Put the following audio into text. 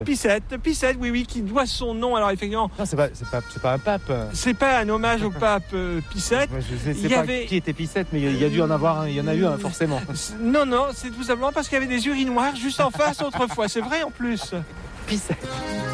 Picette, oui, qui doit son nom. Alors effectivement, Non, c'est pas un pape. c'est pas un hommage au pape Picette. Moi, je sais Il y pas avait- qui était Picette, mais il y a dû en avoir un. Il y en a eu un, forcément. Non, c'est tout simplement parce qu'il y avait des urinoirs juste en face autrefois. C'est vrai en plus. Picette.